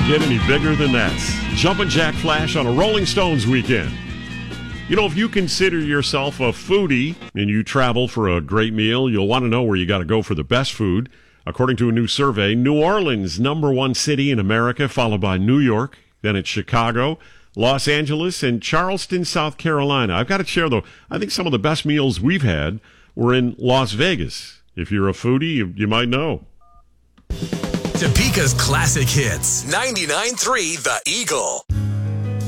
get any bigger than that. Jumpin' Jack Flash on a Rolling Stones weekend. You know, if you consider yourself a foodie and you travel for a great meal, you'll want to know where you got to go for the best food. According to a new survey, New Orleans, #1 city in America, followed by New York, then it's Chicago, Los Angeles, and Charleston, South Carolina. I've got to share, though, I think some of the best meals we've had were in Las Vegas. If you're a foodie, you might know. Topeka's classic hits. 99.3 The Eagle.